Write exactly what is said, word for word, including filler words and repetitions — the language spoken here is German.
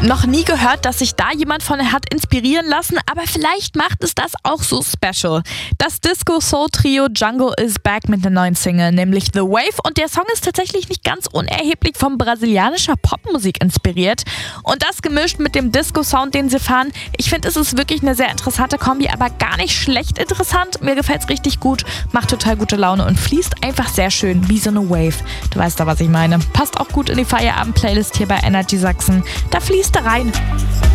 Noch nie gehört, dass sich da jemand von hat inspirieren lassen, aber vielleicht macht es das auch so special. Das Disco-Soul-Trio Django is back mit einer neuen Single, nämlich The Wave, und der Song ist tatsächlich nicht ganz unerheblich von brasilianischer Popmusik inspiriert und das gemischt mit dem Disco-Sound, den sie fahren. Ich finde, es ist wirklich eine sehr interessante Kombi, aber gar nicht schlecht interessant. Mir gefällt es richtig gut, macht total gute Laune und fließt einfach sehr schön wie so eine Wave. Du weißt da, was ich meine. Passt auch gut in die Feierabend-Playlist hier bei Energy Sachsen. Da fließt er rein.